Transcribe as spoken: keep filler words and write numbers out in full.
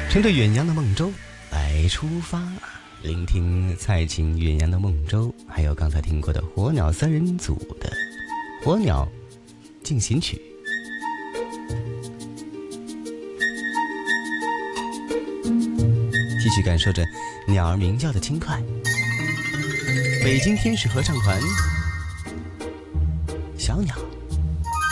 乘着远洋的梦舟来出发，聆听蔡琴远洋的梦舟，还有刚才听过的火鸟三人组的火鸟进行曲。继续感受着鸟儿鸣叫的轻快。北京天使合唱团，小鸟。